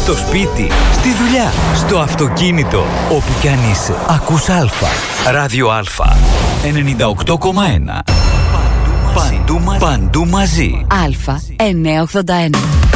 στο σπίτι, στη δουλειά, στο αυτοκίνητο, όπου κι αν είσαι. Ακούς Α. Ράδιο Α. 98,1. Παντού μαζί. Α 981.